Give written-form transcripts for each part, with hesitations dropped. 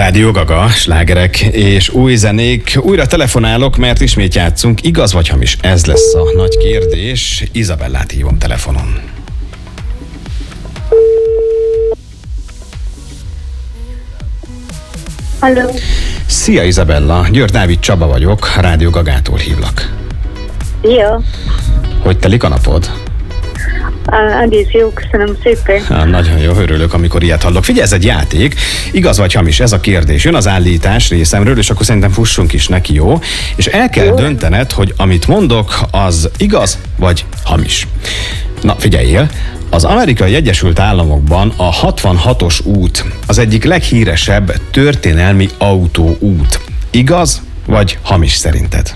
Rádió Gaga, slágerek és új zenék. Újra telefonálok, mert ismét játszunk. Igaz vagy hamis? Ez lesz a nagy kérdés. Izabellát hívom telefonon. Halló. Szia Izabella, Győr Dávid Csaba vagyok, Rádió Gagától hívlak. Jó. Hogy telik a napod? Egész jó, köszönöm szépen. Nagyon jó, örülök, amikor ilyet hallok. Figyelj, ez egy játék, igaz vagy hamis, ez a kérdés. Jön az állítás részemről, és akkor szerintem fussunk is neki, jó? És el kell döntened, hogy amit mondok, az igaz vagy hamis. Na, figyeljél! Az Amerikai Egyesült Államokban a 66-os út az egyik leghíresebb történelmi autóút. Igaz vagy hamis szerinted?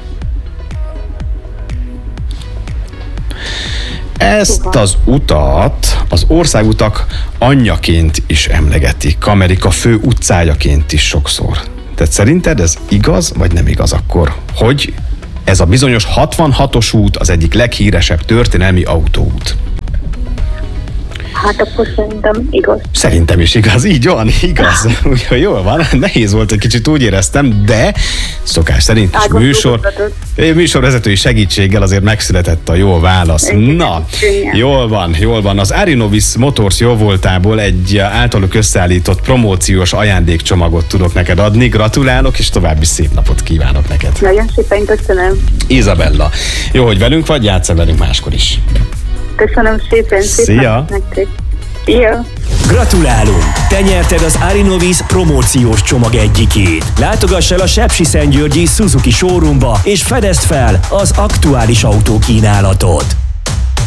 Ezt az utat az országutak anyjaként is emlegetik, Amerika fő utcájaként is sokszor. Tehát szerinted ez igaz vagy nem igaz akkor, hogy ez a bizonyos 66-os út az egyik leghíresebb történelmi autóút? Hát akkor szerintem igaz. Szerintem is igaz, így van, igaz. Úgyhogy jól van, nehéz volt egy kicsit, úgy éreztem, de szokás szerint is műsorvezetői segítséggel azért megszületett a jó válasz. Na, jól van. Az Arinovis Motors jóvoltából egy általuk összeállított promóciós ajándékcsomagot tudok neked adni. Gratulálok, és további szép napot kívánok neked. Nagyon szépen köszönöm. Izabella, jó, hogy velünk vagy, játsz velünk máskor is. Köszönöm szépen. Szia! Jó. Gratulálunk! Te nyerted az Arinovis promóciós csomag egyikét. Látogass el a sepsiszentgyörgyi Suzuki showroomba és fedezd fel az aktuális autókínálatot.